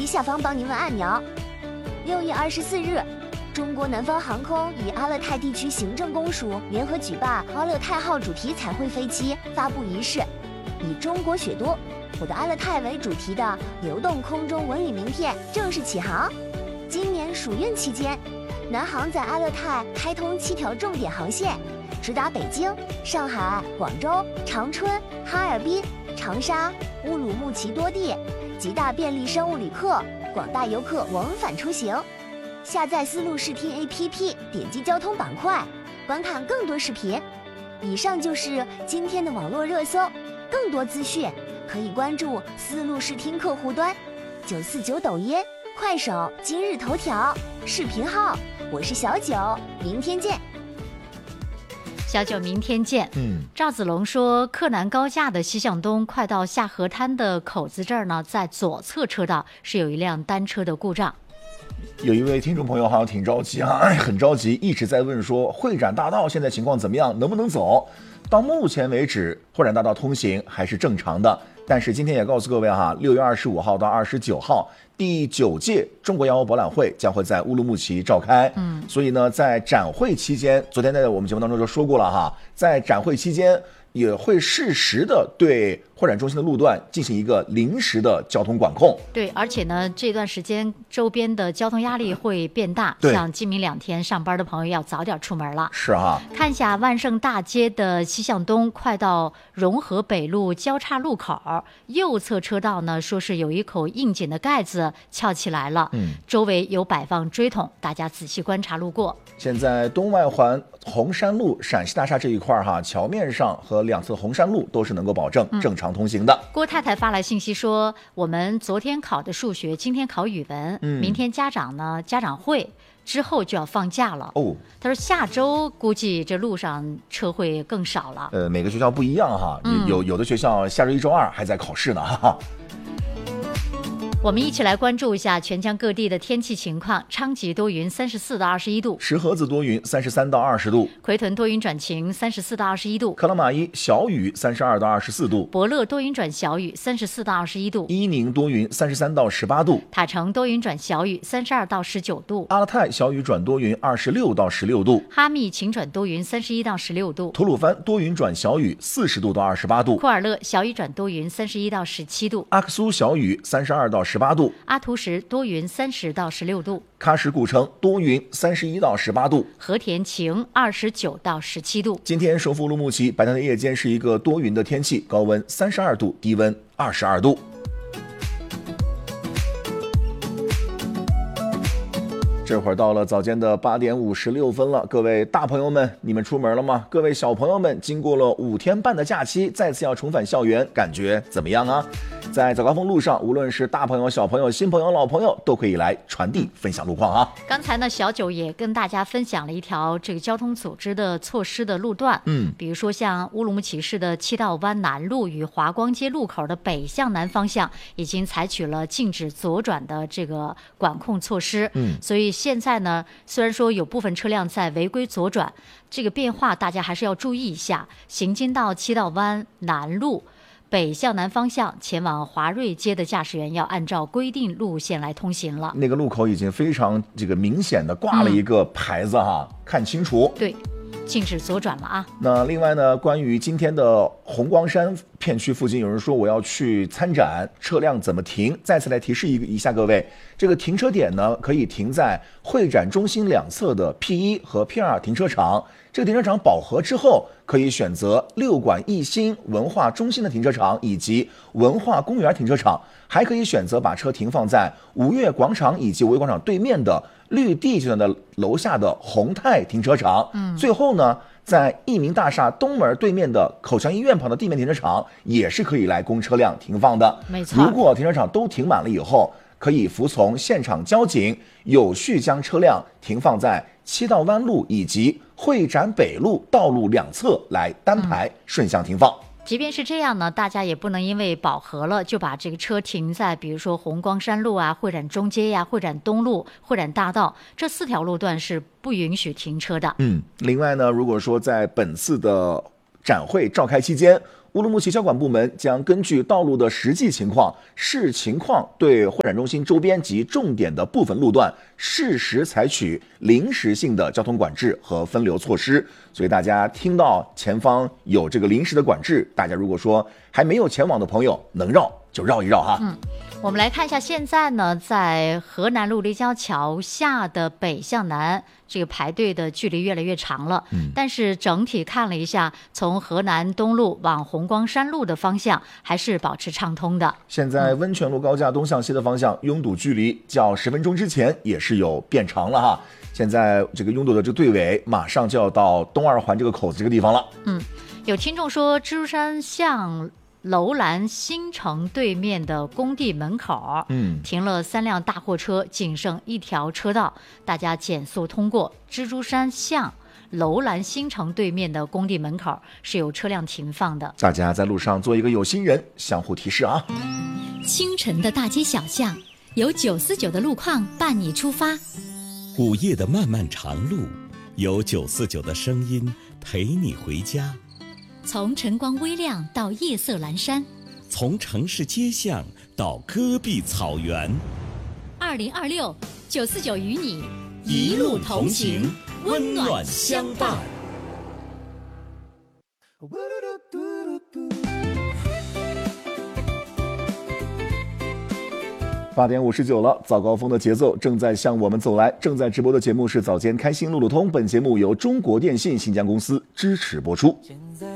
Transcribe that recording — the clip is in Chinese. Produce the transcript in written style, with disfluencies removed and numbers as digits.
机下方帮您问按钮。6月24日，中国南方航空与阿勒泰地区行政公署联合举办阿勒泰号主题彩绘飞机发布仪式，以中国雪都，我的阿勒泰为主题的流动空中文旅名片正式起航。今年暑运期间，南航在阿勒泰开通7条重点航线，直达北京、上海、广州、长春、哈尔滨、长沙、乌鲁木齐多地，极大便利商务旅客、广大游客往返出行。下载丝路视听 APP， 点击交通板块，观看更多视频。以上就是今天的网络热搜，更多资讯可以关注丝路视听客户端、949抖音、快手、今日头条视频号。我是小九，明天见。 小九，明天见。赵子龙说，柯南高架的西向东快到下河滩的口子这儿呢，在左侧车道是有一辆单车的故障。 有一位听众朋友好像挺着急啊，很着急，一直在问说会展大道现在情况怎么样，能不能走？到目前为止，会展大道通行还是正常的。但是今天也告诉各位哈，6月25号到29号，第9届中国摇摇博览会将会在乌鲁木齐召开。所以呢，在展会期间，昨天在我们节目当中就说过了哈，在展会期间也会适时的对会展中心的路段进行一个临时的交通管控。 对，而且呢，这段时间周边的交通压力会变大，像今明2天上班的朋友要早点出门了。 是哈， 看一下万盛大街的西向东，快到融合北路交叉路口，右侧车道呢，说是有一口硬紧的盖子翘起来了，周围有摆放锥桶，大家仔细观察路过。 现在东外环红山路陕西大厦这一块哈，桥面上和两侧红山路都是能够保证正常通行的。 郭太太发来信息说，我们昨天考的数学，今天考语文，明天家长会之后就要放假了。他说下周估计这路上车会更少了。 每个学校不一样哈，有的学校下周1、周2还在考试呢哈。 我们一起来关注一下全疆各地的天气情况。昌吉多云，34到21度； 石河子多云，33到20度； 奎屯多云转晴，34到21度； 克拉玛依小雨，32到24度； 博乐多云转小雨，34到21度； 伊宁多云，33到18度； 塔城多云转小雨，32到19度； 阿勒泰小雨转多云，26到16度； 哈密晴转多云，31到16度； 吐鲁番多云转小雨，40度到28度； 库尔勒小雨转多云，31到17度； 阿克苏小雨，32到18度； 阿图什多云，30到16度； 喀什古城多云，31到18度； 和田晴，29到17度。 今天首府乌鲁木齐白天的夜间是一个多云的天气，高温32度，低温22度。这会儿到了早间的8点56分了，各位大朋友们，你们出门了吗？各位小朋友们，经过了5天半的假期，再次要重返校园，感觉怎么样啊？在早高峰路上，无论是大朋友、小朋友、新朋友、老朋友，都可以来传递分享路况啊。 刚才呢，小九也跟大家分享了一条这个交通组织的措施的路段，比如说像乌鲁木齐市的七道湾南路与华光街路口的北向南方向，已经采取了禁止左转的这个管控措施。所以现在呢，虽然说有部分车辆在违规左转，这个变化大家还是要注意一下。行经到七道湾南路北向南方向前往华瑞街的驾驶员要按照规定路线来通行了。 那个路口已经非常明显的挂了一个牌子哈，看清楚。 对，禁止左转了啊。 那另外呢，关于今天的红光山片区附近，有人说我要去参展，车辆怎么停？再次来提示一下各位，这个停车点呢，可以停在会展中心两侧的 P1 和 P2 停车场。这个停车场饱和之后，可以选择六馆一新文化中心的停车场以及文化公园停车场，还可以选择把车停放在吴越广场以及吴越广场对面的绿地集团的楼下的宏泰停车场。最后呢，在益民大厦东门对面的口腔医院旁的地面停车场也是可以来供车辆停放的。 没错， 如果停车场都停满了以后，可以服从现场交警，有序将车辆停放在七道湾路以及会展北路道路两侧来单排顺向停放。 即便是这样呢，大家也不能因为饱和了就把这个车停在比如说红光山路啊、会展中街呀、会展东路、会展大道这4条路段是不允许停车的。 另外呢，如果说在本次的展会召开期间， 乌鲁木齐交管部门将根据道路的实际情况、视情况，对会展中心周边及重点的部分路段适时采取临时性的交通管制和分流措施。所以大家听到前方有这个临时的管制，大家如果说还没有前往的朋友，能绕就绕一绕哈。 我们来看一下，现在呢，在河南路立交桥下的北向南，这个排队的距离越来越长了。但是整体看了一下，从河南东路往红光山路的方向还是保持畅通的。 现在温泉路高架东向西的方向，拥堵距离较10分钟之前也是有变长了哈。现在这个拥堵的这个队尾马上就要到东二环这个口子这个地方了。 有听众说，蜘蛛山向楼兰新城对面的工地门口，停了3辆大货车，仅剩1条车道，大家减速通过。蜘蛛山向楼兰新城对面的工地门口是有车辆停放的， 大家在路上做一个有心人，相互提示啊。 清晨的大街小巷，有949的路况伴你出发； 午夜的漫漫长路，有949的声音陪你回家。 从晨光微亮到夜色阑珊， 从城市街巷到戈壁草原。 2026 949与你一路同行，温暖相伴。 8点59了，早高峰的节奏正在向我们走来。正在直播的节目是早间开心路路通，本节目由中国电信新疆公司支持播出。